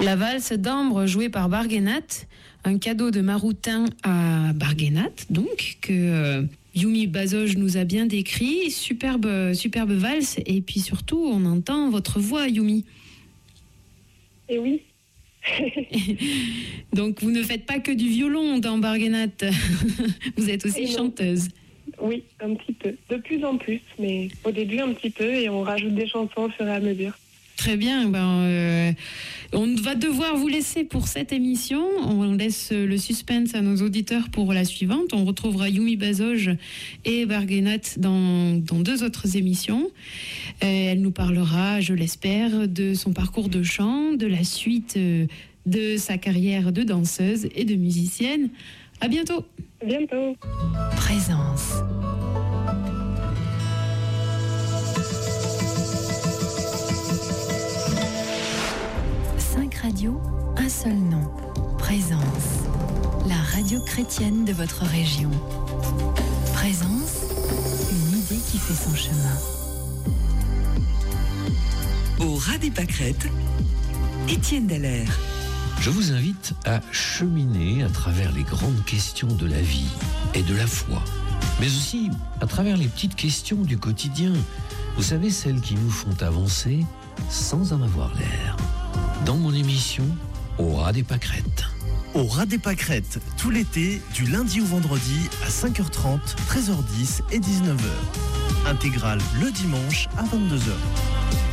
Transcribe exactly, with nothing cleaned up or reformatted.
La valse d'ambre jouée par Barguenat, un cadeau de Maroutin à Barguenat, donc, que euh, Yumi Bazoj nous a bien décrit. Superbe, superbe valse, et puis surtout, on entend votre voix, Yumi. Et oui. Donc, vous ne faites pas que du violon dans Barguenat, vous êtes aussi chanteuse. Oui, un petit peu. De plus en plus, mais au début un petit peu, et on rajoute des chansons au fur et à mesure. Très bien, ben, euh, on va devoir vous laisser pour cette émission. On laisse le suspense à nos auditeurs pour la suivante. On retrouvera Yumi Bazoj et Barguenat dans, dans deux autres émissions. Euh, elle nous parlera, je l'espère, de son parcours de chant, de la suite de sa carrière de danseuse et de musicienne. À bientôt. À bientôt. Présence. Radio, un seul nom. Présence. La radio chrétienne de votre région. Présence, une idée qui fait son chemin. Au ras des pâquerettes, Étienne Dallaire. Je vous invite à cheminer à travers les grandes questions de la vie et de la foi, mais aussi à travers les petites questions du quotidien. Vous savez, celles qui nous font avancer sans en avoir l'air. Dans mon émission, Au ras des pâquerettes. Au ras des pâquerettes, tout l'été, du lundi au vendredi à cinq heures trente, treize heures dix et dix-neuf heures. Intégrale le dimanche à vingt-deux heures.